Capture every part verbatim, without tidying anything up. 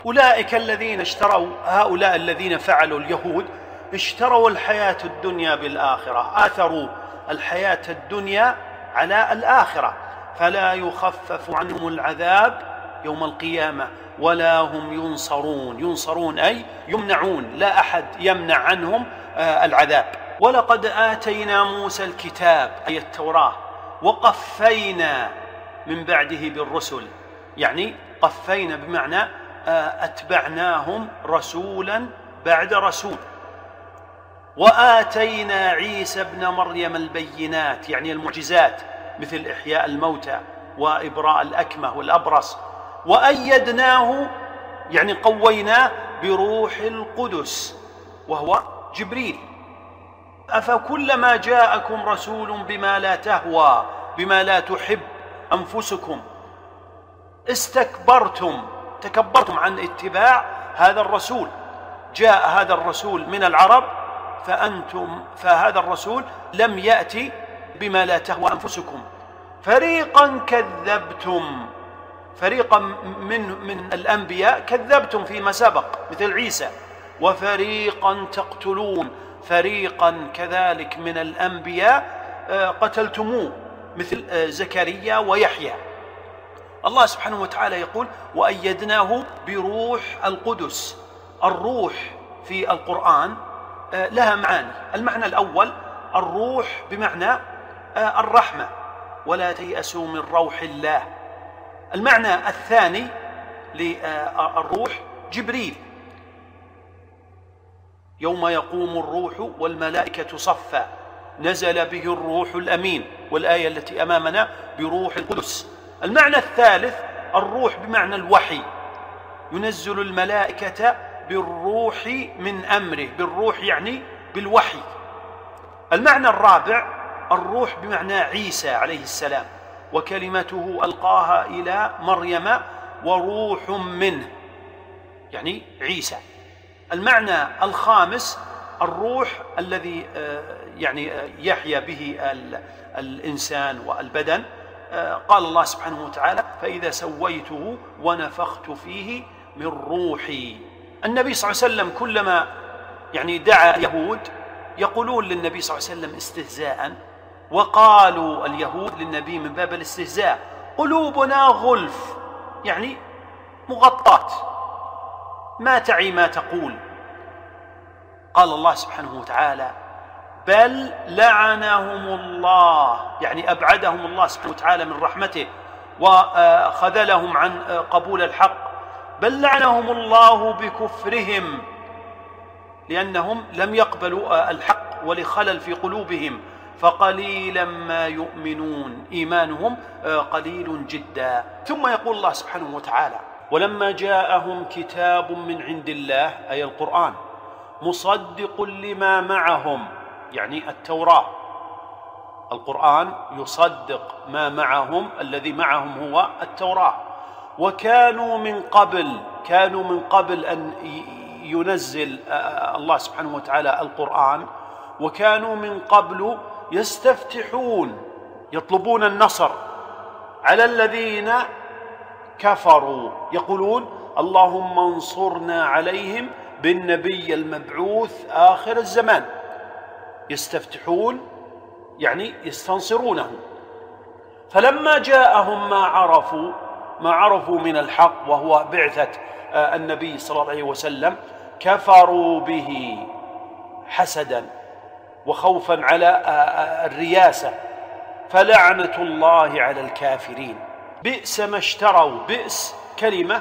أولئك الذين اشتروا هؤلاء الذين فعلوا اليهود اشتروا الحياة الدنيا بالآخرة، آثروا الحياة الدنيا على الآخرة، فلا يخفف عنهم العذاب يوم القيامة ولا هم ينصرون. ينصرون أي يمنعون، لا أحد يمنع عنهم العذاب. ولقد آتينا موسى الكتاب أي التوراة وقفينا من بعده بالرسل، يعني قفينا بمعنى أتبعناهم رسولا بعد رسول. وآتينا عيسى ابن مريم البينات يعني المعجزات مثل إحياء الموتى وإبراء الأكمه والأبرص. وأيدناه يعني قويناه بروح القدس وهو جبريل. أفكلما جاءكم رسول بما لا تهوى بما لا تحب أنفسكم استكبرتم تكبرتم عن اتباع هذا الرسول. جاء هذا الرسول من العرب فأنتم فهذا الرسول لم يأتي بما لا تهوى أنفسكم. فريقا كذبتم، فريقا من من الأنبياء كذبتم فيما سبق مثل عيسى، وفريقا تقتلون، فريقا كذلك من الأنبياء قتلتموه مثل زكريا ويحيى. الله سبحانه وتعالى يقول وأيدناه بروح القدس. الروح في القرآن لها معاني. المعنى الأول الروح بمعنى الرحمة ولا تيأسوا من روح الله. المعنى الثاني للروح جبريل، يوم يقوم الروح والملائكة صفا نزل به الروح الأمين، والآية التي أمامنا بروح القدس. المعنى الثالث الروح بمعنى الوحي، ينزل الملائكة بالروح من أمره، بالروح يعني بالوحي. المعنى الرابع الروح بمعنى عيسى عليه السلام وكلمته ألقاها إلى مريم وروح منه يعني عيسى. المعنى الخامس الروح الذي يعني يحيا به الإنسان والبدن. قال الله سبحانه وتعالى فإذا سويته ونفخت فيه من روحي. النبي صلى الله عليه وسلم كلما يعني دعا اليهود يقولون للنبي صلى الله عليه وسلم استهزاء، وقالوا اليهود للنبي من باب الاستهزاء قلوبنا غلف يعني مغطاة ما تعي ما تقول. قال الله سبحانه وتعالى بل لعنهم الله يعني أبعدهم الله سبحانه وتعالى من رحمته وخذلهم عن قبول الحق. بل لعنهم الله بكفرهم لأنهم لم يقبلوا الحق ولخلل في قلوبهم فقليلا ما يؤمنون، إيمانهم قليل جدا. ثم يقول الله سبحانه وتعالى ولما جاءهم كتاب من عند الله أي القرآن مصدق لما معهم يعني التوراة. القرآن يصدق ما معهم، الذي معهم هو التوراة. وكانوا من قبل كانوا من قبل أن ينزل الله سبحانه وتعالى القرآن وكانوا من قبل يستفتحون يطلبون النصر على الذين كفروا يقولون اللهم انصرنا عليهم بالنبي المبعوث آخر الزمان. يستفتحون يعني يستنصرونه. فلما جاءهم ما عرفوا ما عرفوا من الحق وهو بعثة النبي صلى الله عليه وسلم كفروا به حسدا وخوفا على الرياسة فلعنة الله على الكافرين. بئس ما اشتروا، بئس كلمة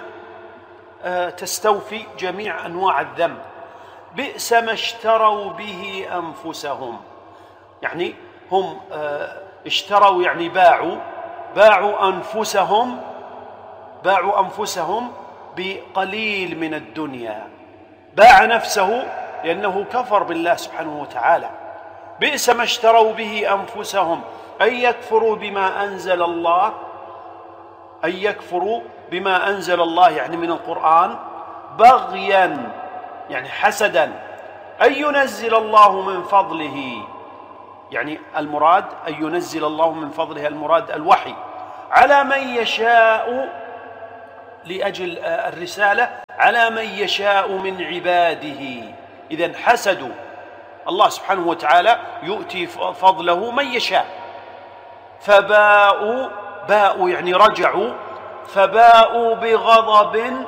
تستوفي جميع أنواع الذنب. بئس ما اشتروا به أنفسهم يعني هم اشتروا يعني باعوا باعوا أنفسهم باعوا أنفسهم بقليل من الدنيا. باع نفسه لأنه كفر بالله سبحانه وتعالى. بئس ما اشتروا به أنفسهم أن يكفروا بما أنزل الله أن يكفروا بما أنزل الله يعني من القرآن بغيا يعني حسدا أن ينزل الله من فضله يعني المراد أن ينزل الله من فضله المراد الوحي على من يشاء لأجل الرسالة على من يشاء من عباده. إذن حسدوا الله سبحانه وتعالى يؤتي فضله من يشاء، فباءوا، باءوا يعني رجعوا، فباءوا بغضب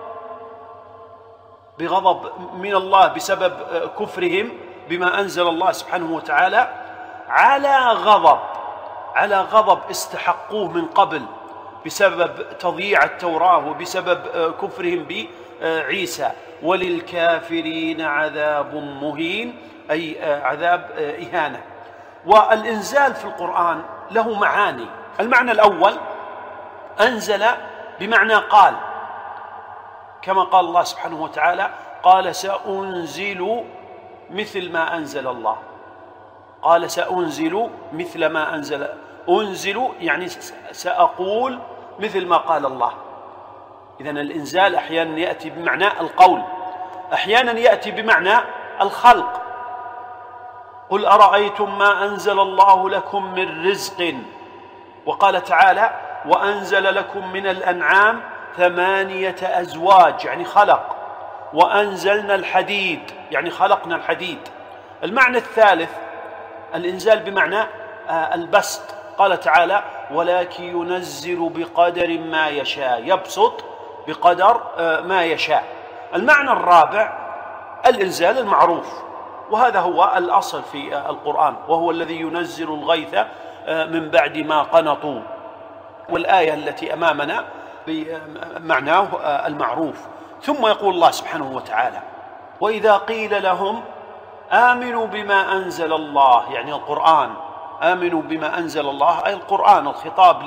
بغضب من الله بسبب كفرهم بما أنزل الله سبحانه وتعالى، على غضب على غضب استحقوه من قبل بسبب تضييع التوراة وبسبب كفرهم بعيسى. وللكافرين عذاب مهين، أي عذاب إهانة. والإنزال في القرآن له معاني. المعنى الأول أنزل بمعنى قال، كما قال الله سبحانه وتعالى قال سأنزل مثل ما أنزل الله، قال سأنزل مثل ما أنزل، أنزل يعني سأقول مثل ما قال الله. إذن الإنزال أحيانا يأتي بمعنى القول، أحيانا يأتي بمعنى الخلق. قل أرأيتم ما أنزل الله لكم من رزق، وقال تعالى وأنزل لكم من الأنعام ثمانية أزواج يعني خلق، وأنزلنا الحديد يعني خلقنا الحديد. المعنى الثالث الإنزال بمعنى البسط، قال تعالى ولكن ينزل بقدر ما يشاء، يبسط بقدر ما يشاء. المعنى الرابع الإنزال المعروف، وهذا هو الأصل في القرآن، وهو الذي ينزل الغيث من بعد ما قنطوا، والآية التي أمامنا بمعناه المعروف. ثم يقول الله سبحانه وتعالى وإذا قيل لهم آمنوا بما أنزل الله، يعني القرآن، آمنوا بما أنزل الله أي القرآن، الخطاب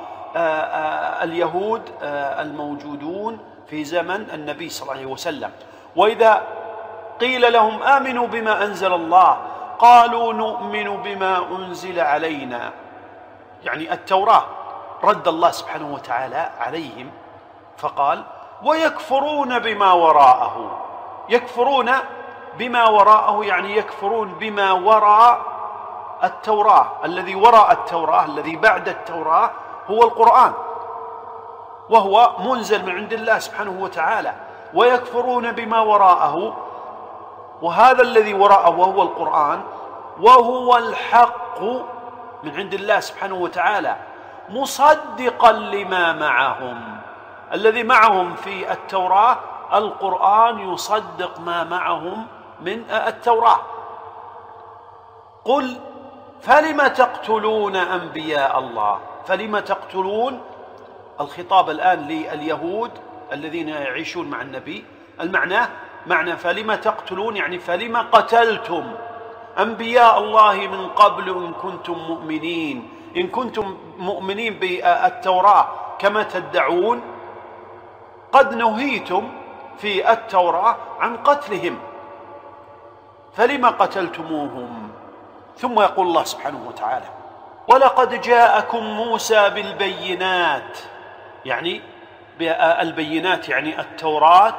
لليهود الموجودون في زمن النبي صلى الله عليه وسلم. وإذا قيل لهم آمنوا بما أنزل الله قالوا نؤمن بما أنزل علينا، يعني التوراة رد الله سبحانه وتعالى عليهم فقال ويكفرون بما وراءه. يكفرون بما وراءه يعني يكفرون بما وراء التوراة، الذي وراء التوراة الذي بعد التوراة هو القرآن، وهو منزل من عند الله سبحانه وتعالى. ويكفرون بما وراءه، وهذا الذي وراءه وهو القرآن، وهو الحق من عند الله سبحانه وتعالى مصدقا لما معهم. الذي معهم في التوراة القرآن يصدق ما معهم من التوراة. قل فلم تقتلون أنبياء الله. فلم تقتلون، الخطاب الآن لليهود الذين يعيشون مع النبي. المعنى معنى فلم تقتلون يعني فلم قتلتم أنبياء الله من قبل إن كنتم مؤمنين، إن كنتم مؤمنين بالتوراة كما تدعون قد نهيتم في التوراة عن قتلهم، فلم قتلتموهم. ثم يقول الله سبحانه وتعالى ولقد جاءكم موسى بالبينات، يعني البينات يعني التوراة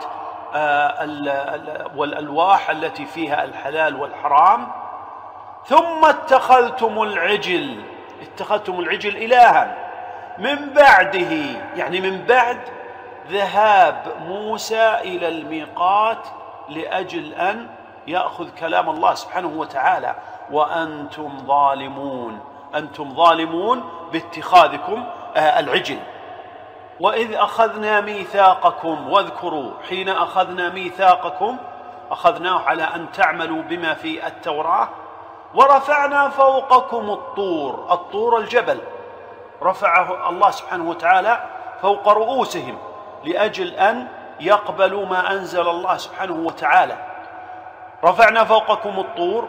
والألواح التي فيها الحلال والحرام، ثم اتخذتم العجل، اتخذتم العجل إلها من بعده، يعني من بعد ذهاب موسى إلى الميقات لأجل أن يأخذ كلام الله سبحانه وتعالى، وأنتم ظالمون، أنتم ظالمون باتخاذكم العجل. وإذ أخذنا ميثاقكم، واذكروا حين أخذنا ميثاقكم، أخذناه على أن تعملوا بما في التوراة، ورفعنا فوقكم الطور، الطور الجبل رفعه الله سبحانه وتعالى فوق رؤوسهم لأجل أن يقبلوا ما أنزل الله سبحانه وتعالى. رفعنا فوقكم الطور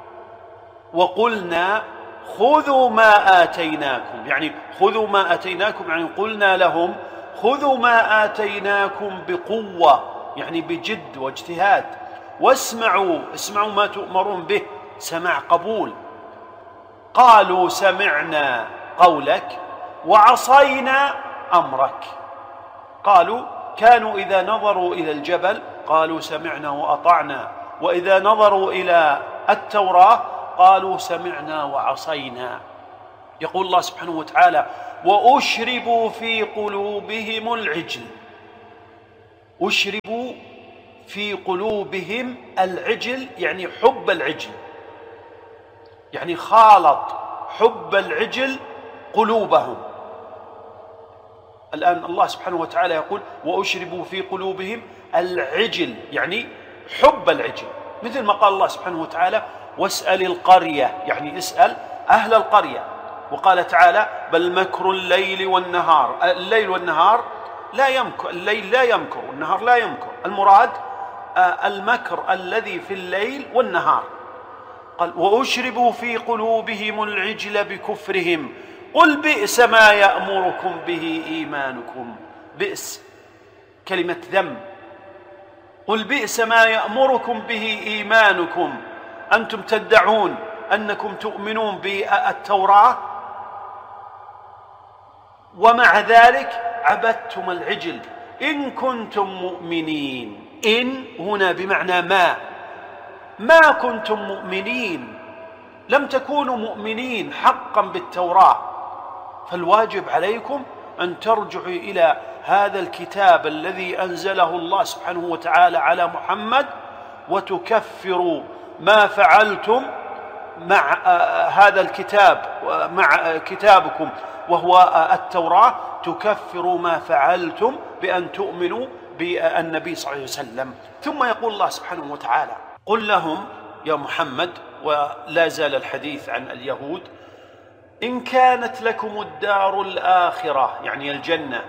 وقلنا خذوا ما آتيناكم، يعني خذوا ما آتيناكم يعني قلنا لهم خذوا ما آتيناكم بقوة، يعني بجد واجتهاد، واسمعوا، اسمعوا ما تؤمرون به، سمع قبول. قالوا سمعنا قولك وعصينا أمرك. قالوا كانوا إذا نظروا إلى الجبل قالوا سمعنا وأطعنا، وإذا نظروا إلى التوراة قالوا سمعنا وعصينا. يقول الله سبحانه وتعالى وأشربوا في قلوبهم العجل، أشربوا في قلوبهم العجل، يعني حب العجل، يعني خالط حب العجل قلوبهم. الآن الله سبحانه وتعالى يقول وأشربوا في قلوبهم العجل، يعني حب العجل، مثل ما قال الله سبحانه وتعالى واسأل القرية، يعني اسأل أهل القرية. وقال تعالى بل مكر الليل والنهار، الليل والنهار لا يمكر، الليل لا يمكر والنهار لا يمكر، المراد المكر الذي في الليل والنهار. قال وأشربوا في قلوبهم العجل بكفرهم قل بئس ما يأمركم به إيمانكم. بئس كلمة ذم. قل بئس ما يأمركم به إيمانكم، أنتم تدعون أنكم تؤمنون بالتوراة ومع ذلك عبدتم العجل إن كنتم مؤمنين. إن هنا بمعنى ما، ما كنتم مؤمنين، لم تكونوا مؤمنين حقا بالتوراة، فالواجب عليكم أن ترجعوا إلى هذا الكتاب الذي أنزله الله سبحانه وتعالى على محمد وتكفروا ما فعلتم مع هذا الكتاب، مع كتابكم وهو التوراة، تكفروا ما فعلتم بأن تؤمنوا بالنبي صلى الله عليه وسلم. ثم يقول الله سبحانه وتعالى قل لهم يا محمد، ولا زال الحديث عن اليهود، إن كانت لكم الدار الآخرة يعني الجنة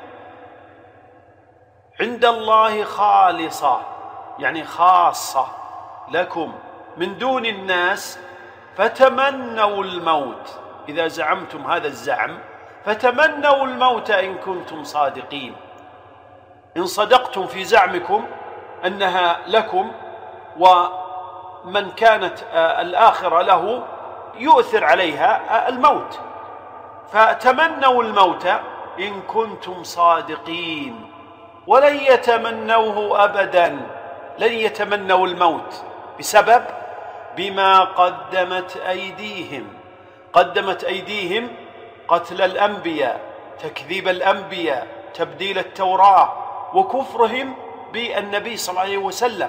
عند الله خالصة يعني خاصة لكم من دون الناس فتمنوا الموت، إذا زعمتم هذا الزعم فتمنوا الموت إن كنتم صادقين. إن صدقتم في زعمكم أنها لكم ومن كانت الآخرة له يؤثر عليها الموت، فتمنوا الموت إن كنتم صادقين ولن يتمنوه أبدا، لن يتمنوا الموت بسبب بما قدمت أيديهم. قدمت أيديهم قتل الأنبياء، تكذيب الأنبياء، تبديل التوراة، وكفرهم بالنبي صلى الله عليه وسلم.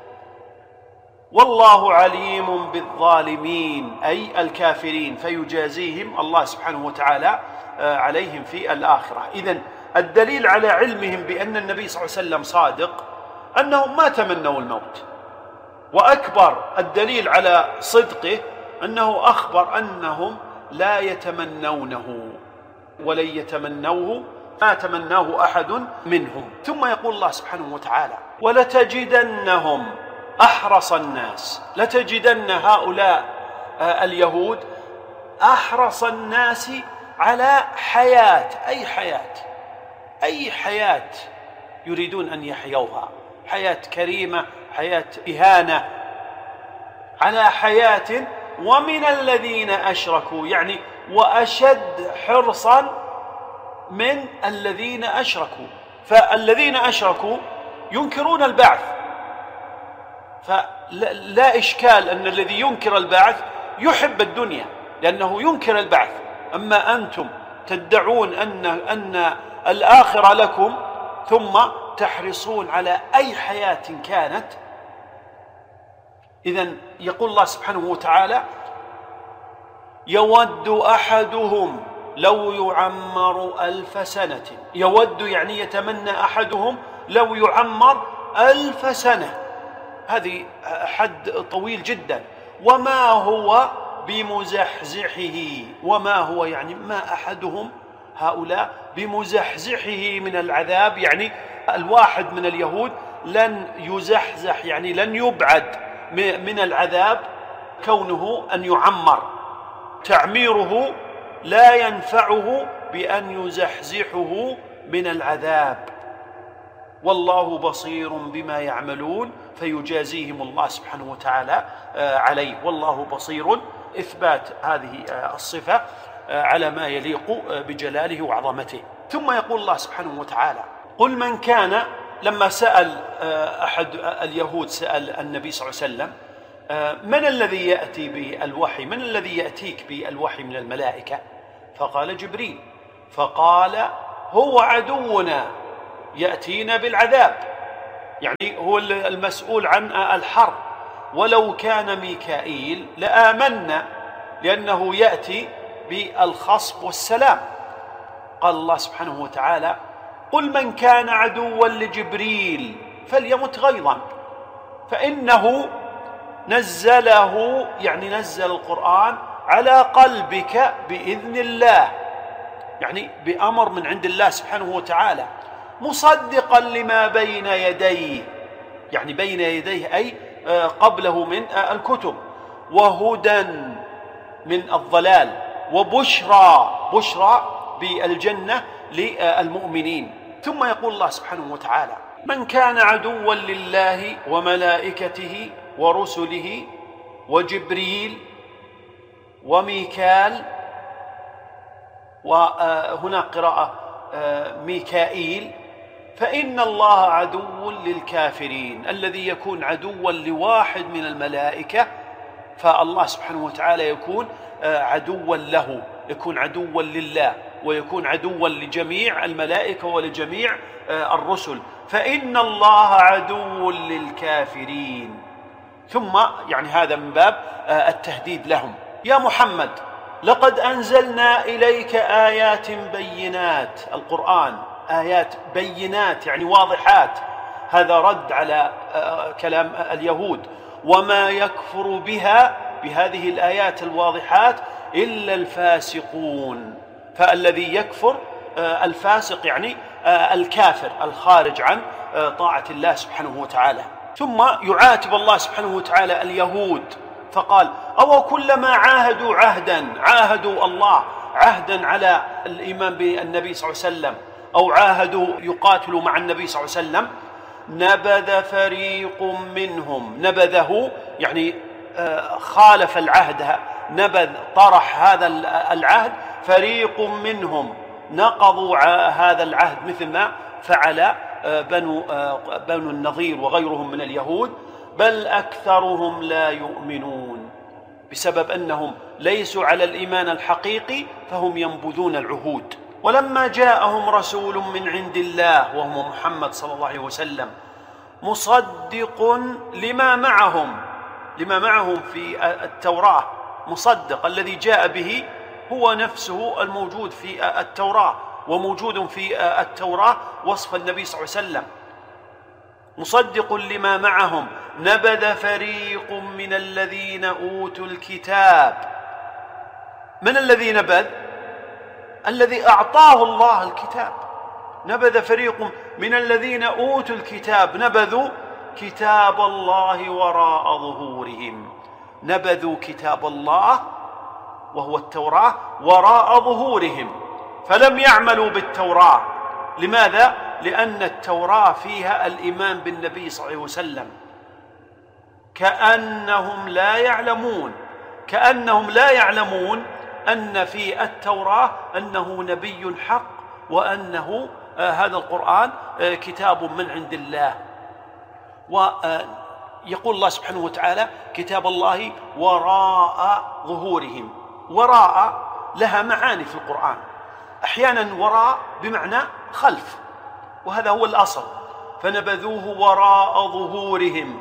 والله عليم بالظالمين أي الكافرين، فيجازيهم الله سبحانه وتعالى عليهم في الآخرة. إذن الدليل على علمهم بأن النبي صلى الله عليه وسلم صادق أنهم ما تمنوا الموت، وأكبر الدليل على صدقه أنه أخبر أنهم لا يتمنونه ولن يتمنوه ما تمناه أحد منهم. ثم يقول الله سبحانه وتعالى ولتجدنهم أحرص الناس، لتجدن هؤلاء اليهود أحرص الناس على حياة، أي حياة، أي حياة يريدون أن يحيوها، حياة كريمة، حياة إهانة، على حياة ومن الذين أشركوا، يعني وأشد حرصا من الذين أشركوا. فالذين أشركوا ينكرون البعث، فلا إشكال أن الذي ينكر البعث يحب الدنيا لأنه ينكر البعث. أما أنتم تدعون أن, أن الآخرة لكم ثم تحرصون على أي حياة كانت. إذن يقول الله سبحانه وتعالى يود أحدهم لو يعمر ألف سنة، يود يعني يتمنى أحدهم لو يعمر ألف سنة، هذه حد طويل جدا. وما هو بمزحزحه، وما هو يعني ما أحدهم هؤلاء بمزحزحه من العذاب، يعني الواحد من اليهود لن يزحزح يعني لن يبعد من العذاب كونه أن يعمر، تعميره لا ينفعه بأن يزحزحه من العذاب. والله بصير بما يعملون فيجازيهم الله سبحانه وتعالى عليه. والله بصير، إثبات هذه الصفة على ما يليق بجلاله وعظمته. ثم يقول الله سبحانه وتعالى قل من كان، لما سأل أحد اليهود سأل النبي صلى الله عليه وسلم من الذي يأتي بالوحي، من الذي يأتيك بالوحي من الملائكة؟ فقال جبريل، فقال هو عدونا يأتينا بالعذاب. يعني هو المسؤول عن الحرب. ولو كان ميكائيل لآمنا، لأنه يأتي بالخصب والسلام. قال الله سبحانه وتعالى: قل من كان عدوا لجبريل فليمت غيظا فإنه نزله، يعني نزل القرآن على قلبك بإذن الله، يعني بأمر من عند الله سبحانه وتعالى، مصدقا لما بين يديه، يعني بين يديه أي قبله من الكتب، وهدى من الضلال، وبشرى، بشرى بالجنة للمؤمنين. ثم يقول الله سبحانه وتعالى: من كان عدوا لله وملائكته ورسله وجبريل وميكال، وهنا قراءة ميكائيل، فإن الله عدو للكافرين. الذي يكون عدوا لواحد من الملائكة فالله سبحانه وتعالى يكون عدوا له، يكون عدوا لله، ويكون عدوا لجميع الملائكة ولجميع الرسل. فإن الله عدو للكافرين. ثم يعني هذا من باب التهديد لهم: يا محمد لقد أنزلنا إليك آيات بينات. القرآن آيات بينات يعني واضحات، هذا رد على كلام اليهود. وما يكفر بها، بهذه الآيات الواضحات، إلا الفاسقون. فالذي يكفر الفاسق يعني الكافر الخارج عن طاعة الله سبحانه وتعالى. ثم يعاتب الله سبحانه وتعالى اليهود فقال: أو كلما عاهدوا عهدا، عاهدوا الله عهدا على الإيمان بالنبي صلى الله عليه وسلم، أو عاهدوا يقاتلوا مع النبي صلى الله عليه وسلم، نبذ فريق منهم، نبذه يعني خالف العهد، نبذ طرح هذا العهد، فريق منهم نقضوا هذا العهد، مثل ما فعل بنو, بنو النضير وغيرهم من اليهود. بل أكثرهم لا يؤمنون، بسبب أنهم ليسوا على الإيمان الحقيقي فهم ينبذون العهود. ولما جاءهم رسول من عند الله وهو محمد صلى الله عليه وسلم مصدق لما معهم، لما معهم في التوراة، مصدق الذي جاء به هو نفسه الموجود في التوراة، وموجود في التوراة وصف النبي صلى الله عليه وسلم. مصدق لما معهم نبذ فريق من الذين أوتوا الكتاب. من الذي نبذ؟ الذي أعطاه الله الكتاب. نبذ فريق من الذين أوتوا الكتاب، نبذوا كتاب الله وراء ظهورهم، نبذوا كتاب الله وهو التوراة وراء ظهورهم، فلم يعملوا بالتوراة. لماذا؟ لأن التوراة فيها الإيمان بالنبي صلى الله عليه وسلم. كأنهم لا يعلمون، كأنهم لا يعلمون أن في التوراة أنه نبي حق، وأنه آه هذا القرآن آه كتاب من عند الله. ويقول الله سبحانه وتعالى: كتاب الله وراء ظهورهم. وراء لها معاني في القرآن، أحيانا وراء بمعنى خلف، وهذا هو الأصل، فنبذوه وراء ظهورهم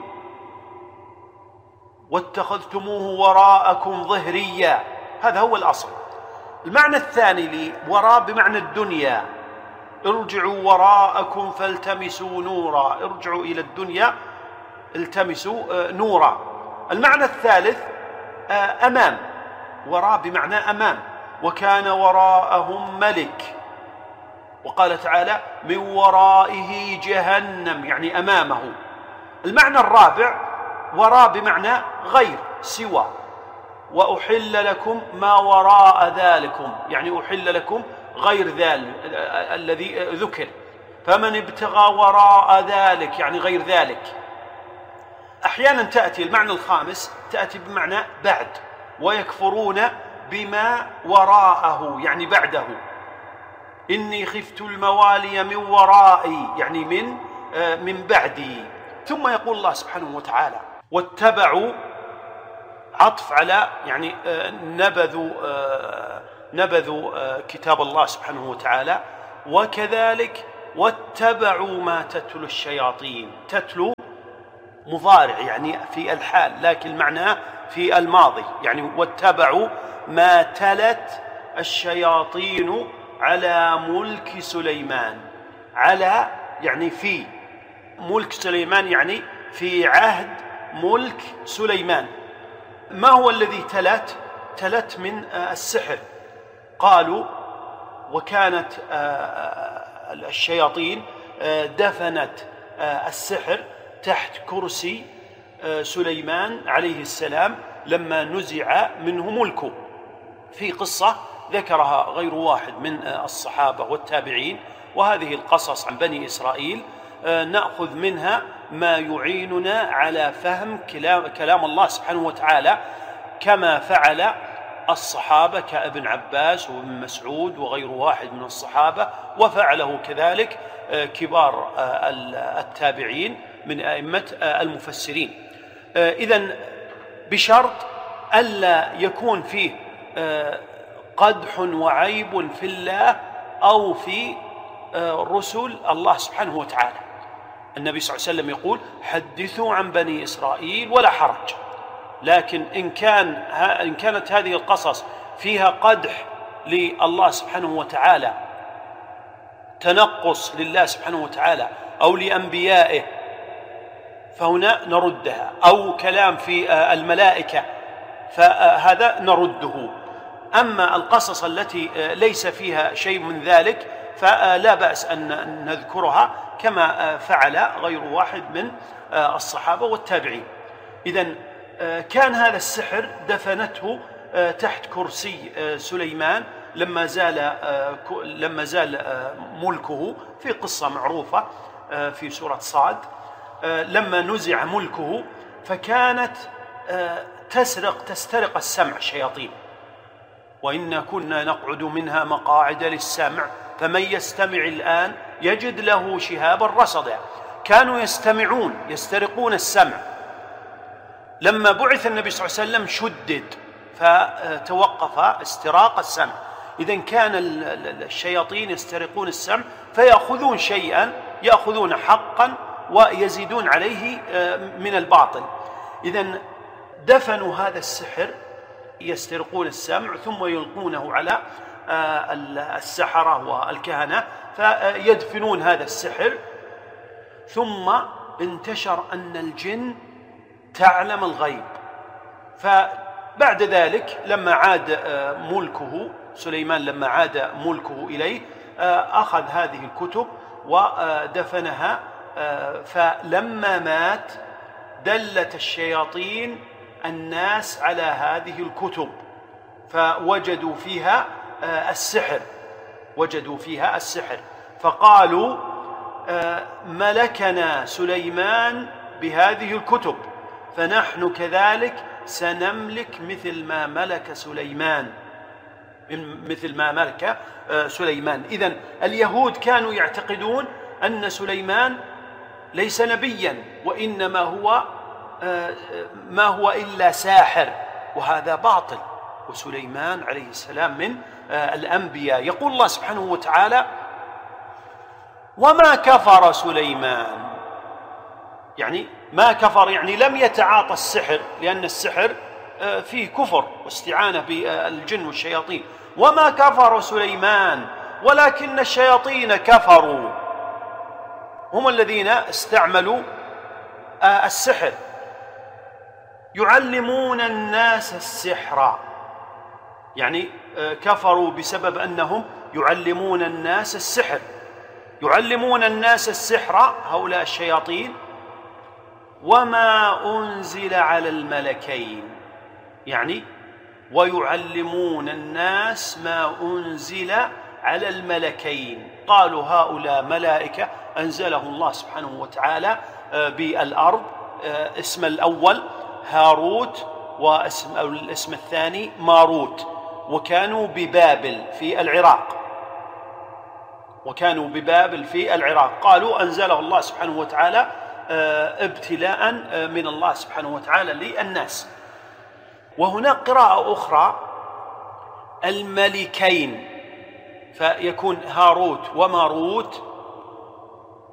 واتخذتموه وراءكم ظهريا، هذا هو الأصل. المعنى الثاني لوراء بمعنى الدنيا: ارجعوا وراءكم فالتمسوا نورا، ارجعوا إلى الدنيا التمسوا نورا. المعنى الثالث أمام، وراء بمعنى أمام: وكان وراءهم ملك. وقال تعالى: من ورائه جهنم، يعني أمامه. المعنى الرابع وراء بمعنى غير، سوى. وأحل لكم ما وراء ذلكم، يعني أحل لكم غير ذلك الذي ذكر. فمن ابتغى وراء ذلك يعني غير ذلك. أحيانا تأتي المعنى الخامس تأتي بمعنى بعد، ويكفرون بما وراءه يعني بعده. إني خفت الموالي من ورائي يعني من من بعدي. ثم يقول الله سبحانه وتعالى: واتبعوا، عطف على يعني نبذوا نبذوا كتاب الله سبحانه وتعالى. وكذلك واتبعوا ما تتلو الشياطين. تتلو مضارع يعني في الحال، لكن معناه في الماضي، يعني واتبعوا ما تلت الشياطين على ملك سليمان. على يعني في ملك سليمان، يعني في عهد ملك سليمان. ما هو الذي تلت؟ تلت من السحر. قالوا وكانت الشياطين دفنت السحر تحت كرسي سليمان عليه السلام لما نزع منه ملكه. في قصة ذكرها غير واحد من الصحابة والتابعين، وهذه القصص عن بني إسرائيل نأخذ منها ما يعيننا على فهم كلام الله سبحانه وتعالى، كما فعل الصحابة كابن عباس وابن مسعود وغير واحد من الصحابة، وفعله كذلك كبار التابعين من أئمة المفسرين. إذن بشرط ألا يكون فيه قدح وعيب في الله أو في رسل الله سبحانه وتعالى. النبي صلى الله عليه وسلم يقول: حدثوا عن بني إسرائيل ولا حرج. لكن إن كان إن كانت هذه القصص فيها قدح لله سبحانه وتعالى، تنقص لله سبحانه وتعالى أو لأنبيائه، فهنا نردها، أو كلام في الملائكة فهذا نرده. أما القصص التي ليس فيها شيء من ذلك فلا بأس أن نذكرها، كما فعل غير واحد من الصحابة والتابعين. إذن كان هذا السحر دفنته تحت كرسي سليمان لما زال لما زال ملكه، في قصة معروفة في سورة صاد، لما نزع ملكه فكانت تسرق تسترق السمع الشياطين. وإنا كنا نقعد منها مقاعد للسمع فمن يستمع الآن يجد له شهابا رصدا. كانوا يستمعون يسترقون السمع. لما بعث النبي صلى الله عليه وسلم شدد فتوقف استراق السمع. إذن كان الشياطين يسترقون السمع فيأخذون شيئا، يأخذون حقا ويزيدون عليه من الباطل. إذن دفنوا هذا السحر، يسترقون السمع ثم يلقونه على السحرة والكهنة فيدفنون هذا السحر. ثم انتشر أن الجن تعلم الغيب، فبعد ذلك لما عاد ملكه سليمان لما عاد ملكه إليه أخذ هذه الكتب ودفنها. فلما مات دلت الشياطين الناس على هذه الكتب فوجدوا فيها السحر وجدوا فيها السحر فقالوا: ملكنا سليمان بهذه الكتب فنحن كذلك سنملك مثل ما ملك سليمان مثل ما ملك سليمان. إذن اليهود كانوا يعتقدون أن سليمان ليس نبيا، وإنما هو ما هو إلا ساحر، وهذا باطل. وسليمان عليه السلام من الأنبياء. يقول الله سبحانه وتعالى: وما كفر سليمان، يعني ما كفر يعني لم يتعاطى السحر، لأن السحر فيه كفر واستعانة بالجن والشياطين. وما كفر سليمان ولكن الشياطين كفروا، هم الذين استعملوا السحر، يعلمون الناس السحر، يعني كفروا بسبب أنهم يعلمون الناس السحر. يعلمون الناس السحر هؤلاء الشياطين. وما أنزل على الملكين، يعني ويعلمون الناس ما أنزل على الملكين. قالوا هؤلاء ملائكة أنزلهم الله سبحانه وتعالى بالأرض. اسم الأول هاروت واسم أو الاسم الثاني ماروت، وكانوا ببابل في العراق وكانوا ببابل في العراق. قالوا أنزله الله سبحانه وتعالى ابتلاء من الله سبحانه وتعالى للناس. وهناك قراءة أخرى الملكين، فيكون هاروت وماروت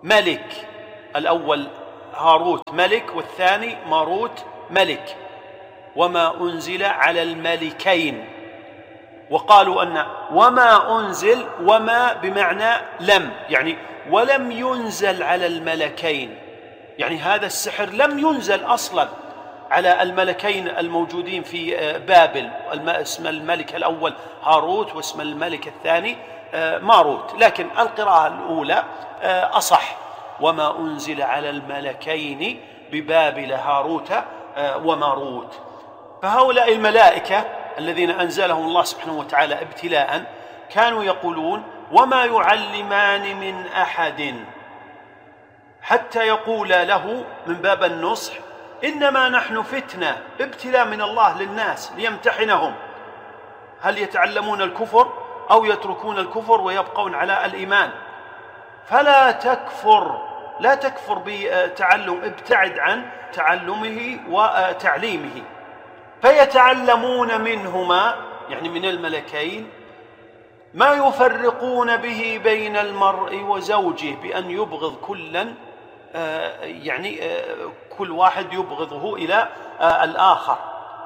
ملك، الأول هاروت ملك والثاني ماروت ملك، وما أنزل على الملكين. وقالوا أن وما أنزل، وما بمعنى لم، يعني ولم ينزل على الملكين، يعني هذا السحر لم ينزل أصلا على الملكين الموجودين في بابل. اسم الملك الأول هاروت واسم الملك الثاني ماروت، لكن القراءة الأولى أصح: وما أنزل على الملكين ببابل هاروت وماروت. فهؤلاء الملائكة الذين أنزلهم الله سبحانه وتعالى ابتلاء كانوا يقولون: وما يعلمان من أحد حتى يقول له من باب النصح: إنما نحن فتنة، ابتلاء من الله للناس ليمتحنهم، هل يتعلمون الكفر أو يتركون الكفر ويبقون على الإيمان. فلا تكفر، لا تكفر بتعلم، ابتعد عن تعلمه وتعليمه. فيتعلمون منهما، يعني من الملكين، ما يفرقون به بين المرء وزوجه، بأن يبغض كلا، يعني كل واحد يبغضه إلى الآخر.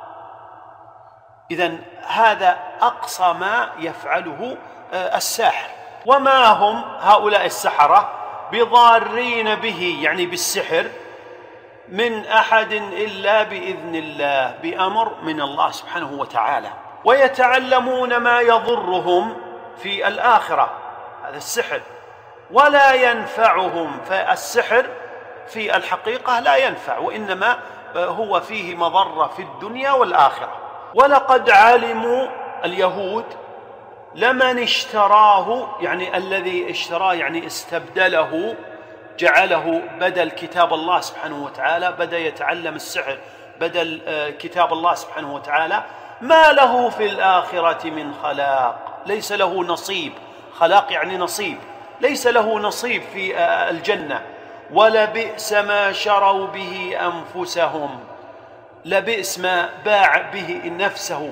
إذن هذا أقصى ما يفعله الساحر. وما هم هؤلاء السحرة بضارين به، يعني بالسحر، من أحد إلا بإذن الله، بأمر من الله سبحانه وتعالى. ويتعلمون ما يضرهم في الآخرة، هذا السحر، ولا ينفعهم. فالسحر في الحقيقة لا ينفع، وإنما هو فيه مضرة في الدنيا والآخرة. ولقد علموا اليهود لمن اشتراه، يعني الذي اشتراه يعني استبدله، جعله بدل كتاب الله سبحانه وتعالى، بدأ يتعلم السحر بدل كتاب الله سبحانه وتعالى، ما له في الآخرة من خلاق، ليس له نصيب. خلاق يعني نصيب، ليس له نصيب في الجنة. ولبئس ما شروا به أنفسهم، لبئس ما باع به نفسه،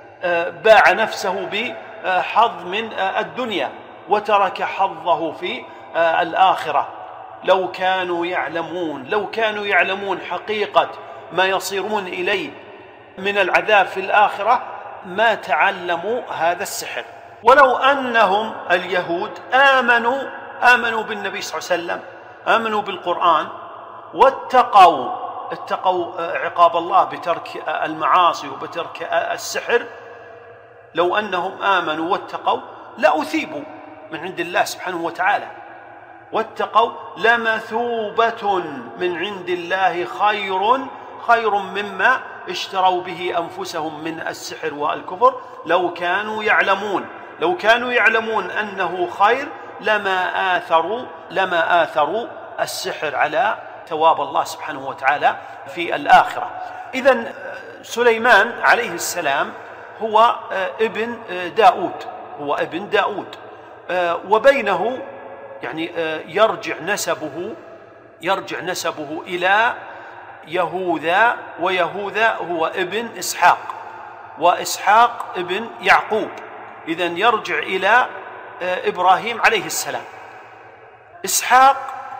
باع نفسه بحظ من الدنيا وترك حظه في الآخرة. لو كانوا يعلمون، لو كانوا يعلمون حقيقة ما يصيرون إليه من العذاب في الآخرة ما تعلموا هذا السحر. ولو أنهم اليهود آمنوا آمنوا بالنبي صلى الله عليه وسلم، آمنوا بالقرآن، واتقوا اتقوا عقاب الله بترك المعاصي وبترك السحر، لو أنهم آمنوا واتقوا لأثيبوا من عند الله سبحانه وتعالى. واتقوا لمثوبة من عند الله خير خير مما اشتروا به أنفسهم من السحر والكفر، لو كانوا يعلمون لو كانوا يعلمون أنه خير لما آثروا لما آثروا السحر على ثواب الله سبحانه وتعالى في الآخرة. إذن سليمان عليه السلام هو ابن داود هو ابن داود وبينه يعني يرجع نسبه يرجع نسبه إلى يهوذا، ويهوذا هو ابن إسحاق، وإسحاق ابن يعقوب، إذن يرجع إلى إبراهيم عليه السلام. إسحاق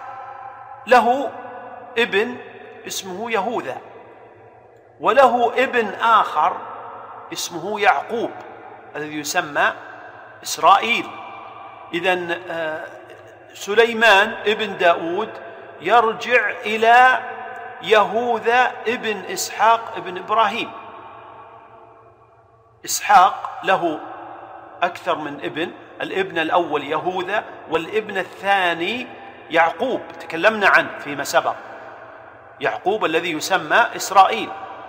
له ابن اسمه يهوذا، وله ابن آخر اسمه يعقوب الذي يسمى إسرائيل. إذن سليمان ابن داود يرجع إلى يهوذا ابن إسحاق ابن إبراهيم. إسحاق له أكثر من ابن، الابن الأول يهوذا والابن الثاني يعقوب تكلمنا عنه فيما سبق، يعقوب الذي يسمى إسرائيل.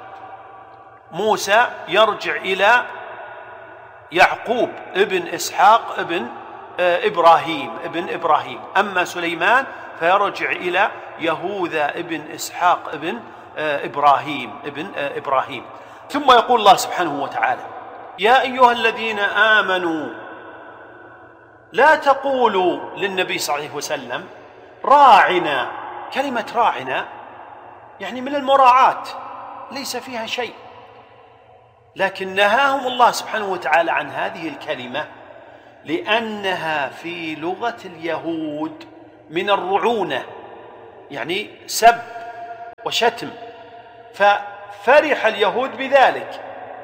موسى يرجع إلى يعقوب ابن إسحاق ابن إبراهيم ابن إبراهيم أما سليمان فيرجع إلى يهوذا ابن إسحاق ابن إبراهيم ابن إبراهيم. ثم يقول الله سبحانه وتعالى: يا أيها الذين آمنوا لا تقولوا للنبي صلى الله عليه وسلم راعنا. كلمة راعنا يعني من المراعاة، ليس فيها شيء، لكن نهاهم الله سبحانه وتعالى عن هذه الكلمة لأنها في لغة اليهود من الرعونة، يعني سب وشتم، ففرح اليهود بذلك،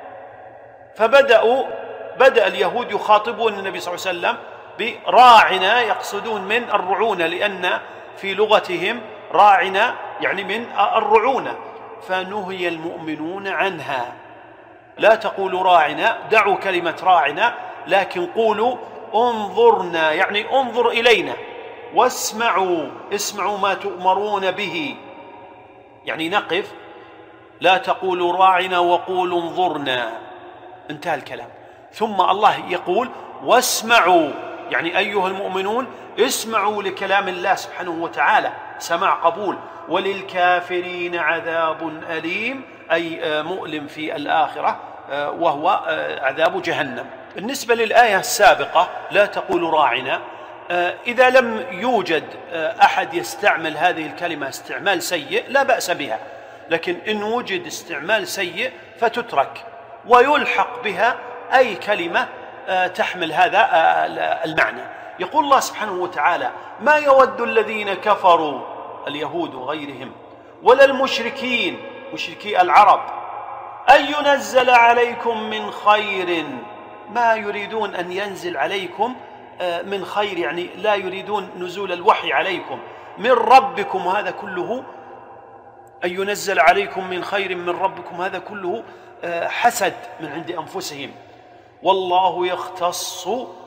فبدأوا بدأ اليهود يخاطبون النبي صلى الله عليه وسلم براعنا، يقصدون من الرعونة، لأن في لغتهم راعنا يعني من الرعونة، فنهي المؤمنون عنها. لا تقولوا راعنا، دعوا كلمة راعنا، لكن قولوا انظرنا، يعني انظر إلينا، واسمعوا، اسمعوا ما تؤمرون به، يعني نقف، لا تقولوا راعنا وقولوا انظرنا، انتهى الكلام. ثم الله يقول واسمعوا، يعني أيها المؤمنون اسمعوا لكلام الله سبحانه وتعالى سماع قبول، وللكافرين عذاب أليم، أي مؤلم في الآخرة، وهو عذاب جهنم. بالنسبة للآية السابقة لا تقولوا راعنا، إذا لم يوجد أحد يستعمل هذه الكلمة استعمال سيء لا بأس بها، لكن إن وجد استعمال سيء فتترك ويلحق بها أي كلمة تحمل هذا المعنى. يقول الله سبحانه وتعالى ما يود الذين كفروا، اليهود وغيرهم، ولا المشركين مشركي العرب، أن ينزل عليكم من خير، ما يريدون أن ينزل عليكم من خير، يعني لا يريدون نزول الوحي عليكم من ربكم، هذا كله أن ينزل عليكم من خير من ربكم، هذا كله حسد من عند أنفسهم. والله يختص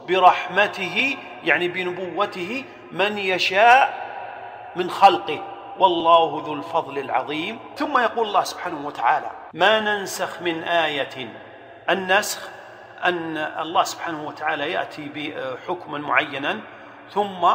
برحمته، يعني بنبوته، من يشاء من خلقه، والله ذو الفضل العظيم. ثم يقول الله سبحانه وتعالى ما ننسخ من آية، النسخ أن الله سبحانه وتعالى يأتي بحكما معينا ثم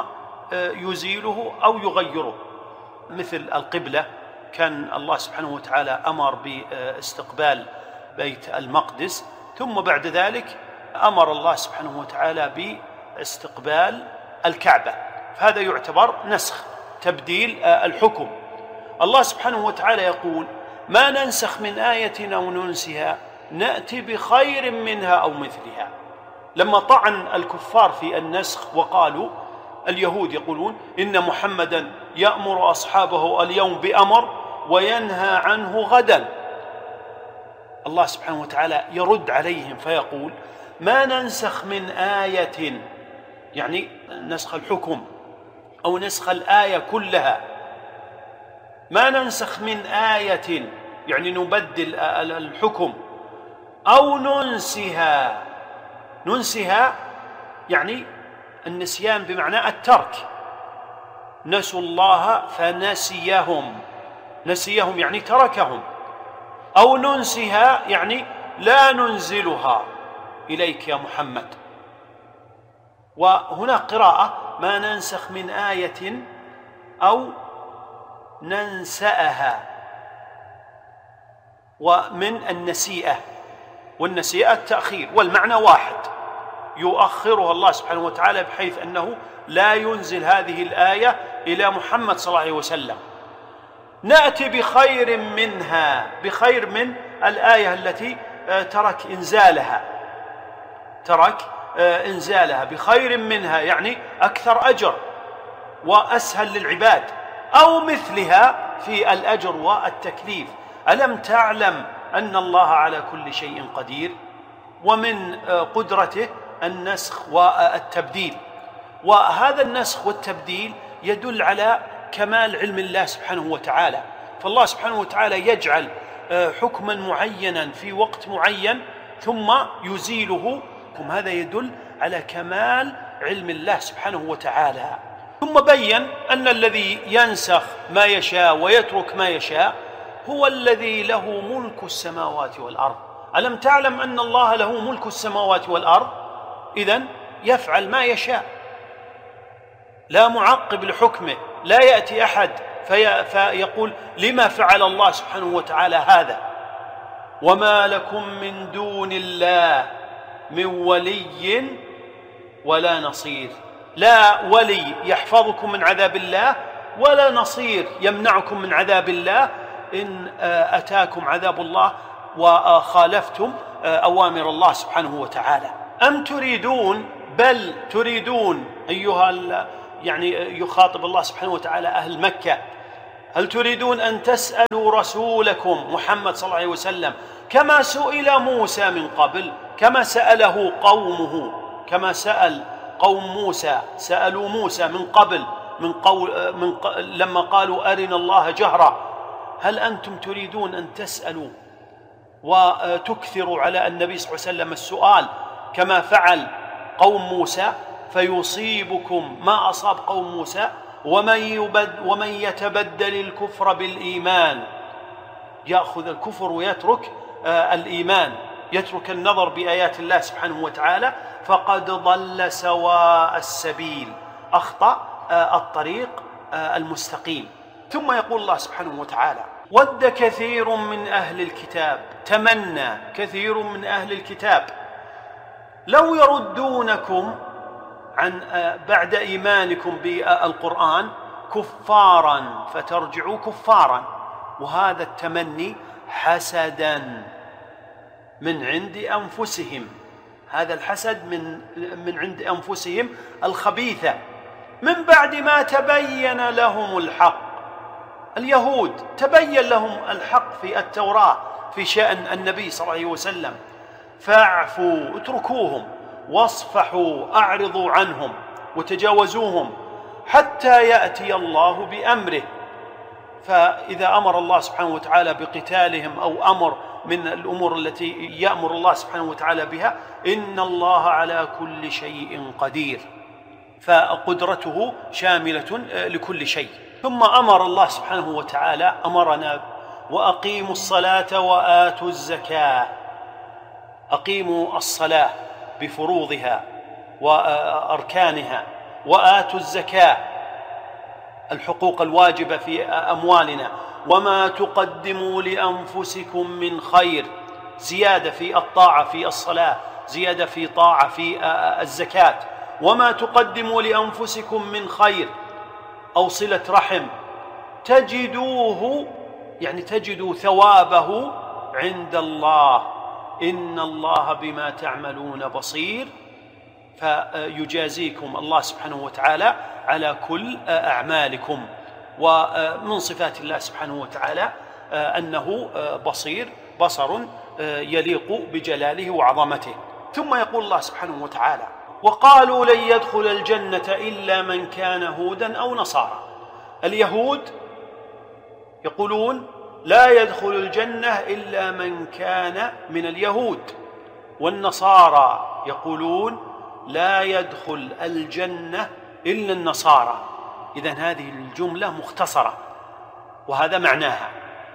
يزيله أو يغيره، مثل القبلة، كان الله سبحانه وتعالى أمر باستقبال بيت المقدس، ثم بعد ذلك أمر الله سبحانه وتعالى باستقبال الكعبة، فهذا يعتبر نسخ، تبديل الحكم. الله سبحانه وتعالى يقول ما ننسخ من آية أو ننسها نأتي بخير منها أو مثلها. لما طعن الكفار في النسخ وقالوا، اليهود يقولون إن محمدا يأمر أصحابه اليوم بأمر وينهى عنه غدا، الله سبحانه وتعالى يرد عليهم فيقول ما ننسخ من آية، يعني نسخ الحكم أو نسخ الآية كلها، ما ننسخ من آية يعني نبدل الحكم، أو ننسها، ننسها يعني النسيان بمعنى الترك، نسوا الله فنسيهم، نسيهم يعني تركهم، أو ننسها يعني لا ننزلها إليك يا محمد. وهنا قراءة ما ننسخ من آية أو ننسأها، ومن النسيئة، والنسيئة التأخير، والمعنى واحد، يؤخرها الله سبحانه وتعالى بحيث أنه لا ينزل هذه الآية إلى محمد صلى الله عليه وسلم. نأتي بخير منها، بخير من الآية التي ترك إنزالها، ترك إنزالها، بخير منها يعني أكثر أجر وأسهل للعباد، أو مثلها في الأجر والتكليف. ألم تعلم أن الله على كل شيء قدير؟ ومن قدرته النسخ والتبديل، وهذا النسخ والتبديل يدل على كمال علم الله سبحانه وتعالى، فالله سبحانه وتعالى يجعل حكما معينا في وقت معين ثم يزيله، هذا يدل على كمال علم الله سبحانه وتعالى. ثم بين أن الذي ينسخ ما يشاء ويترك ما يشاء هو الذي له ملك السماوات والأرض. ألم تعلم أن الله له ملك السماوات والأرض؟ إذن يفعل ما يشاء، لا معقب لحكمه، لا يأتي أحد في فيقول لما فعل الله سبحانه وتعالى هذا. وما لكم من دون الله من ولي ولا نصير، لا ولي يحفظكم من عذاب الله ولا نصير يمنعكم من عذاب الله إن أتاكم عذاب الله وخالفتم أوامر الله سبحانه وتعالى. أم تريدون، بل تريدون أيها يعني يخاطب الله سبحانه وتعالى أهل مكة: هل تريدون أن تسألوا رسولكم محمد صلى الله عليه وسلم كما سئل موسى من قبل، كما سأله قومه، كما سأل قوم موسى، سألوا موسى من قبل من قول من ق... لما قالوا أرنا الله جهرا. هل أنتم تريدون أن تسألوا وتكثروا على النبي صلى الله عليه وسلم السؤال كما فعل قوم موسى فيصيبكم ما أصاب قوم موسى؟ ومن, يبد ومن يتبدل الكفر بالإيمان، يأخذ الكفر ويترك آه الإيمان، يترك النظر بآيات الله سبحانه وتعالى، فقد ضل سواء السبيل، أخطأ آه الطريق آه المستقيم. ثم يقول الله سبحانه وتعالى: ود كثير من أهل الكتاب، تمنى كثير من أهل الكتاب لو يردونكم عن بعد إيمانكم بالقرآن كفارا فترجعوا كفارا. وهذا التمني حسدا من عند أنفسهم، هذا الحسد من من عند أنفسهم الخبيثة، من بعد ما تبين لهم الحق. اليهود تبين لهم الحق في التوراة في شأن النبي صلى الله عليه وسلم، فاعفوا اتركوهم واصفحوا أعرضوا عنهم وتجاوزوهم حتى يأتي الله بأمره. فإذا أمر الله سبحانه وتعالى بقتالهم أو أمر من الأمور التي يأمر الله سبحانه وتعالى بها، إن الله على كل شيء قدير، فقدرته شاملة لكل شيء. ثم أمر الله سبحانه وتعالى أمرنا: وأقيموا الصلاة وآتوا الزكاة. أقيموا الصلاة بفروضها وأركانها، وآتوا الزكاة الحقوق الواجبة في أموالنا. وما تقدموا لأنفسكم من خير، زيادة في الطاعة في الصلاة، زيادة في طاعة في الزكاة. وما تقدموا لأنفسكم من خير أو صلة رحم تجدوه، يعني تجدوا ثوابه عند الله، إن الله بما تعملون بصير. فيجازيكم الله سبحانه وتعالى على كل أعمالكم. ومن صفات الله سبحانه وتعالى أنه بصير، بصر يليق بجلاله وعظمته. ثم يقول الله سبحانه وتعالى: وقالوا لن يدخل الجنة إلا من كان هودا أو نصارى. اليهود يقولون لا يدخل الجنة إلا من كان من اليهود، والنصارى يقولون لا يدخل الجنة إلا النصارى. إذن هذه الجملة مختصرة وهذا معناها.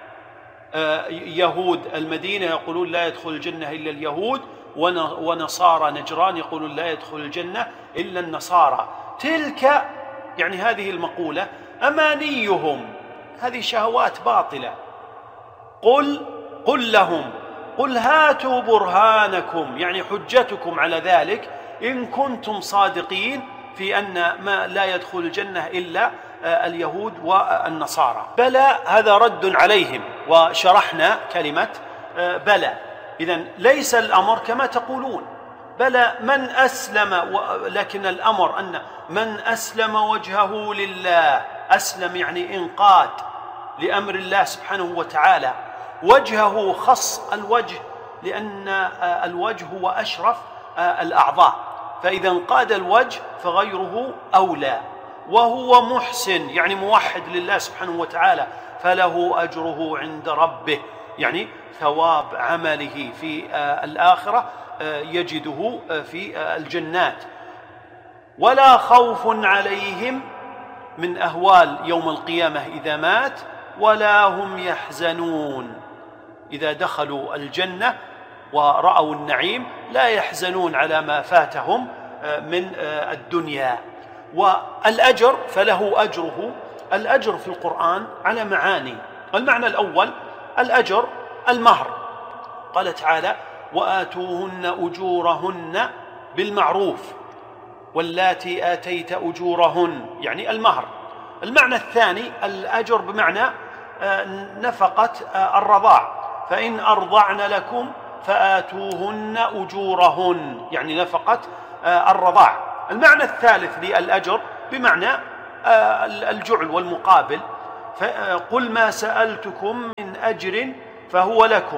يهود المدينة يقولون لا يدخل الجنة إلا اليهود، ونصارى نجران يقولون لا يدخل الجنة إلا النصارى. تلك يعني هذه المقولة أمانيهم، هذه شهوات باطلة. قل قل لهم قل هاتوا برهانكم، يعني حجتكم على ذلك إن كنتم صادقين في أن ما لا يدخل الجنة إلا اليهود والنصارى. بلى، هذا رد عليهم، وشرحنا كلمة بلى. إذن ليس الأمر كما تقولون، بلى من أسلم، لكن الأمر أن من أسلم وجهه لله، أسلم يعني انقاد لأمر الله سبحانه وتعالى. وجهه خص الوجه لأن الوجه هو أشرف الأعضاء، فإذا انقاد الوجه فغيره أولى. وهو محسن يعني موحد لله سبحانه وتعالى، فله أجره عند ربه، يعني ثواب عمله في الآخرة يجده في الجنات. ولا خوف عليهم من أهوال يوم القيامة إذا مات، ولا هم يحزنون. إذا دخلوا الجنة ورأوا النعيم لا يحزنون على ما فاتهم من الدنيا. والأجر فله أجره. الأجر في القرآن على معاني. المعنى الأول الأجر المهر، قال تعالى: وآتوهن أجورهن بالمعروف واللاتي آتيت أجورهن، يعني المهر. المعنى الثاني الأجر بمعنى نفقة الرضاع، فإن أرضعن لكم فآتوهن أجورهن، يعني نفقة الرضاع. المعنى الثالث للأجر بمعنى الجعل والمقابل. فقل ما سألتكم من أجر فهو لكم.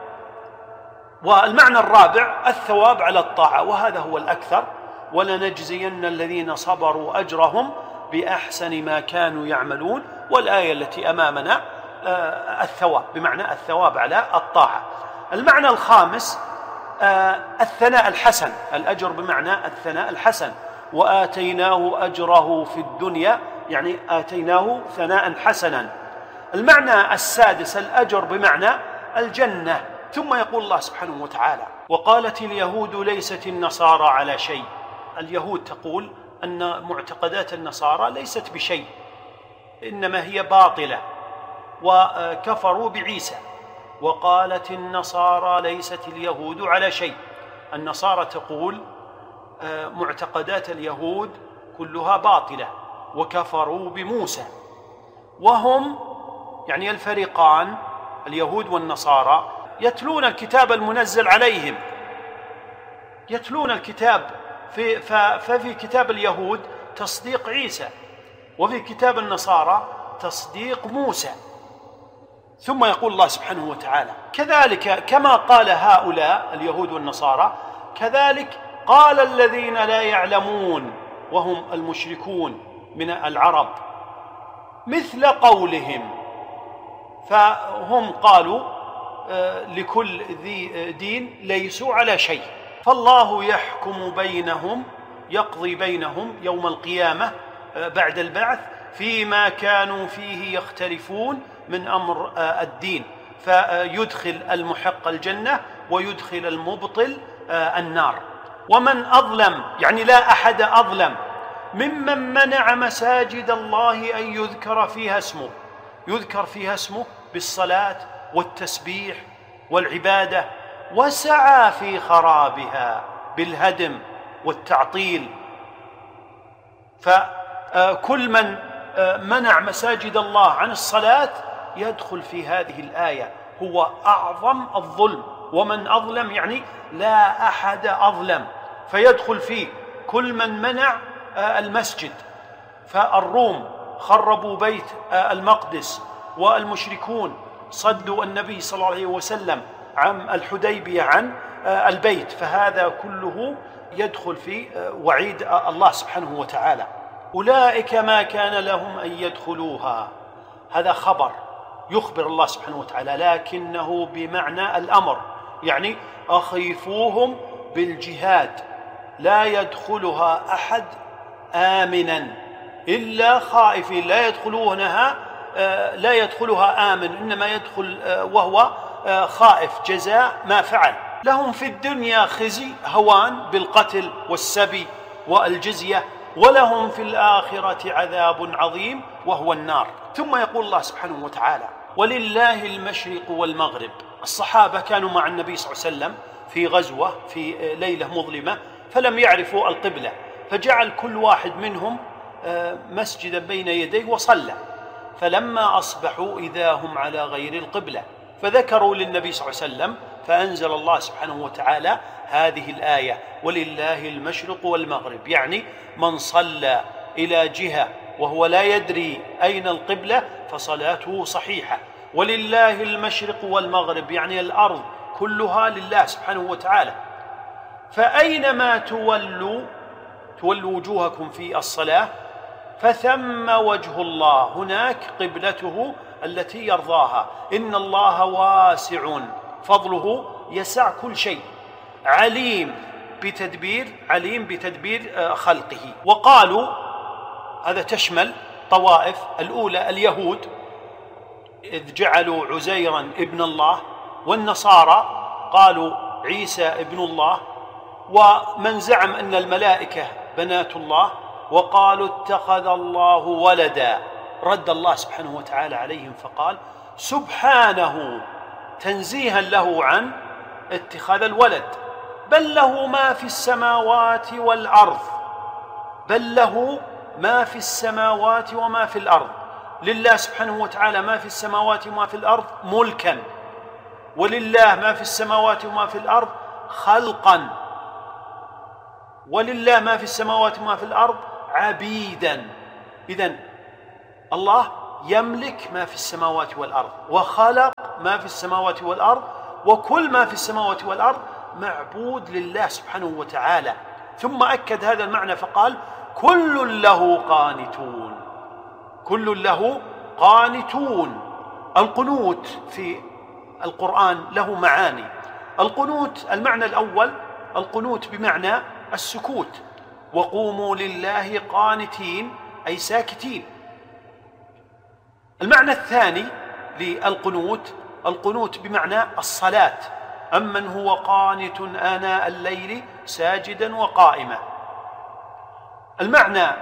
والمعنى الرابع الثواب على الطاعة، وهذا هو الأكثر، ولنجزين الذين صبروا أجرهم بأحسن ما كانوا يعملون. والآية التي أمامنا الثواب بمعنى الثواب على الطاعة. المعنى الخامس الثناء الحسن، الأجر بمعنى الثناء الحسن. وآتيناه أجره في الدنيا يعني آتيناه ثناء حسنا. المعنى السادس الأجر بمعنى الجنة. ثم يقول الله سبحانه وتعالى: وقالت اليهود ليست النصارى على شيء. اليهود تقول أن معتقدات النصارى ليست بشيء، إنما هي باطلة، وكفروا بعيسى. وقالت النصارى ليست اليهود على شيء. النصارى تقول معتقدات اليهود كلها باطلة وكفروا بموسى. وهم يعني الفريقان اليهود والنصارى يتلون الكتاب المنزل عليهم، يتلون الكتاب. في ففي كتاب اليهود تصديق عيسى، وفي كتاب النصارى تصديق موسى. ثم يقول الله سبحانه وتعالى: كذلك كما قال هؤلاء اليهود والنصارى كذلك قال الذين لا يعلمون وهم المشركون من العرب مثل قولهم. فهم قالوا لكل ذي دين ليسوا على شيء. فالله يحكم بينهم، يقضي بينهم يوم القيامة بعد البعث فيما كانوا فيه يختلفون من أمر الدين، فيدخل المحق الجنة ويدخل المبطل النار. ومن أظلم يعني لا أحد أظلم ممن منع مساجد الله أن يذكر فيها اسمه، يذكر فيها اسمه بالصلاة والتسبيح والعبادة، وسعى في خرابها بالهدم والتعطيل. فكل من منع مساجد الله عن الصلاة يدخل في هذه الآية، هو أعظم الظلم. ومن أظلم يعني لا أحد أظلم، فيدخل فيه كل من منع المسجد. فالروم خربوا بيت المقدس، والمشركون صدوا النبي صلى الله عليه وسلم عن الحديبية عن البيت. فهذا كله يدخل في وعيد الله سبحانه وتعالى. أولئك ما كان لهم أن يدخلوها، هذا خبر يخبر الله سبحانه وتعالى، لكنه بمعنى الأمر، يعني أخيفوهم بالجهاد، لا يدخلها أحد آمنا إلا خائف، لا يدخلونها لا يدخلها آمن، إنما يدخل وهو خائف جزاء ما فعل. لهم في الدنيا خزي هوان بالقتل والسبي والجزية، ولهم في الآخرة عذاب عظيم وهو النار. ثم يقول الله سبحانه وتعالى: ولله المشرق والمغرب. الصحابة كانوا مع النبي صلى الله عليه وسلم في غزوة في ليلة مظلمة، فلم يعرفوا القبلة، فجعل كل واحد منهم مسجدا بين يديه وصلى. فلما أصبحوا إذا هم على غير القبلة، فذكروا للنبي صلى الله عليه وسلم، فأنزل الله سبحانه وتعالى هذه الآية: ولله المشرق والمغرب، يعني من صلى إلى جهة وهو لا يدري أين القبلة فصلاته صحيحة. ولله المشرق والمغرب يعني الأرض كلها لله سبحانه وتعالى، فأينما تولوا تولوا وجوهكم في الصلاة فثم وجه الله، هناك قبلته التي يرضاها. إن الله واسع فضله يسع كل شيء، عليم بتدبير عليم بتدبير خلقه. وقالوا هذا تشمل طوائف الأولى اليهود إذ جعلوا عزيرا ابن الله، والنصارى قالوا عيسى ابن الله، ومن زعم أن الملائكة بنات الله، وقالوا اتخذ الله ولدا. رد الله سبحانه وتعالى عليهم فقال: سبحانه، تنزيها له عن اتخاذ الولد، بل له ما في السماوات والأرض، بل له ما في السماوات وما في الأرض. لله سبحانه وتعالى ما في السماوات وما في الأرض ملكا، ولله ما في السماوات وما في الأرض خلقا، ولله ما في السماوات وما في الأرض عبيدا. إذن الله يملك ما في السماوات والأرض، وخلق ما في السماوات والأرض، وكل ما في السماوات والأرض معبود لله سبحانه وتعالى. ثم أكد هذا المعنى فقال كل له قانتون، كل له قانتون. القنوت في القرآن له معاني. القنوت المعنى الأول القنوت بمعنى السكوت، وقوموا لله قانتين أي ساكتين. المعنى الثاني للقنوت القنوت بمعنى الصلاة، أمن هو قانت آناء الليل ساجدا وقائما. المعنى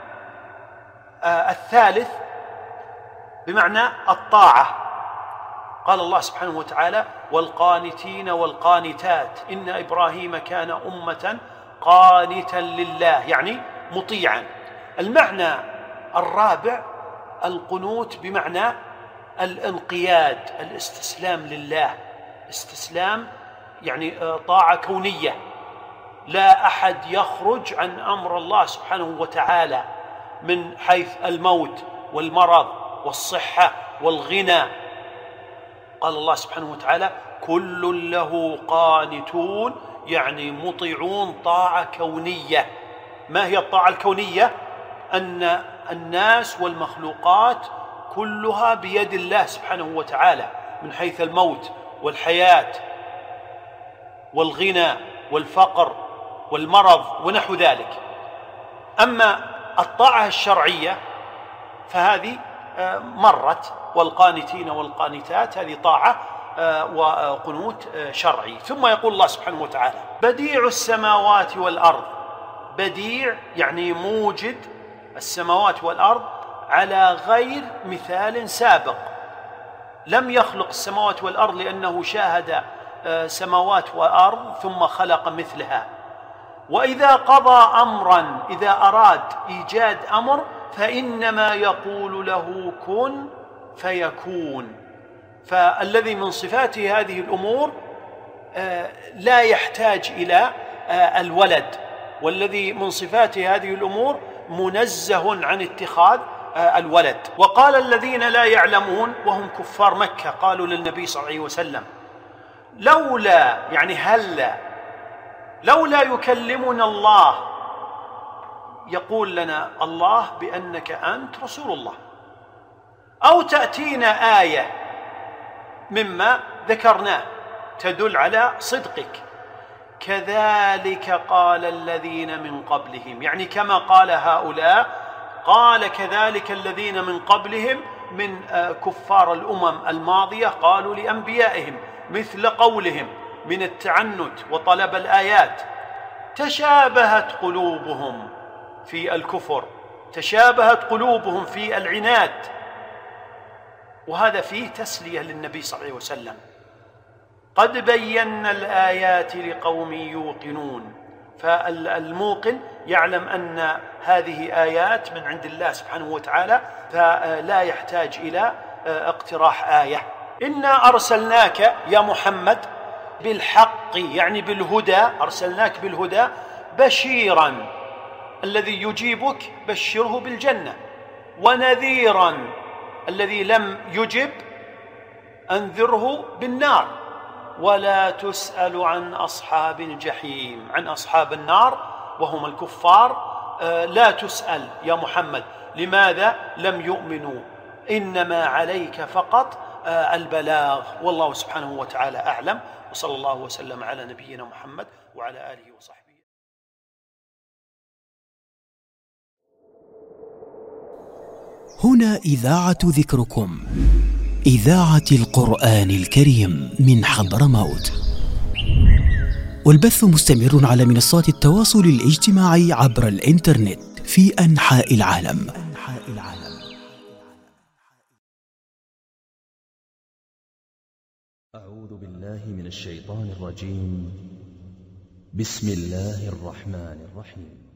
آه الثالث بمعنى الطاعة. قال الله سبحانه وتعالى والقانتين والقانتات إن إبراهيم كان أمة قانتا لله، يعني مطيعا. المعنى الرابع القنوت بمعنى الانقياد، الاستسلام لله، استسلام يعني طاعة كونية، لا أحد يخرج عن أمر الله سبحانه وتعالى من حيث الموت والمرض والصحة والغنى. قال الله سبحانه وتعالى كل له قانتون، يعني مطيعون طاعة كونية. ما هي الطاعة الكونية؟ أن الناس والمخلوقات كلها بيد الله سبحانه وتعالى من حيث الموت والحياة والغنى والفقر والمرض ونحو ذلك. أما الطاعة الشرعية فهذه مرت، والقانتين والقانتات هذه طاعة وقنوت شرعي. ثم يقول الله سبحانه وتعالى بديع السماوات والأرض. بديع يعني موجد السماوات والأرض على غير مثال سابق. لم يخلق السماوات والأرض لأنه شاهد سماوات وأرض ثم خلق مثلها. وإذا قضى أمرا، إذا أراد إيجاد أمر فإنما يقول له كن فيكون. فالذي من صفاته هذه الأمور لا يحتاج إلى الولد، والذي من صفاته هذه الأمور منزه عن اتخاذ الولد. وقال الذين لا يعلمون وهم كفار مكة قالوا للنبي صلى الله عليه وسلم لولا يعني هلا لولا يكلمنا الله، يقول لنا الله بأنك أنت رسول الله، أو تأتينا آية مما ذكرناه تدل على صدقك. كذلك قال الذين من قبلهم، يعني كما قال هؤلاء قال كذلك الذين من قبلهم من كفار الأمم الماضية قالوا لأنبيائهم مثل قولهم من التعنت وطلب الآيات. تشابهت قلوبهم في الكفر، تشابهت قلوبهم في العناد. وهذا فيه تسلية للنبي صلى الله عليه وسلم. قد بينا الآيات لقوم يوقنون. فالموقن يعلم أن هذه آيات من عند الله سبحانه وتعالى، فلا يحتاج إلى اقتراح آية. إنا أرسلناك يا محمد بالحق، يعني بالهدى، أرسلناك بالهدى بشيرا، الذي يجيبك بشره بالجنة، ونذيرا الذي لم يجب أنذره بالنار. ولا تسأل عن أصحاب الجحيم، عن أصحاب النار وهم الكفار لا تسأل يا محمد لماذا لم يؤمنوا، إنما عليك فقط البلاغ. والله سبحانه وتعالى أعلم، وصلى الله وسلم على نبينا محمد وعلى آله وصحبه. هنا إذاعة ذكركم، إذاعة القرآن الكريم من حضرموت، والبث مستمر على منصات التواصل الاجتماعي عبر الإنترنت في أنحاء العالم. أعوذ بالله من الشيطان الرجيم. بسم الله الرحمن الرحيم.